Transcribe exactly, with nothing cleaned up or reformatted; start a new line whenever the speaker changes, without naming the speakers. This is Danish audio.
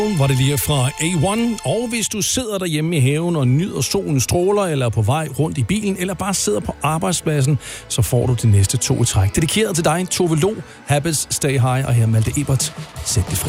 Var det lige fra A et, og hvis du sidder derhjemme i haven og nyder solens stråler, eller er på vej rundt i bilen, eller bare sidder på arbejdspladsen, så får du de næste to i træk. Dedikeret til dig, Tove Lo, Habits, Stay High, og her Malte Ebert, Sæt det fri.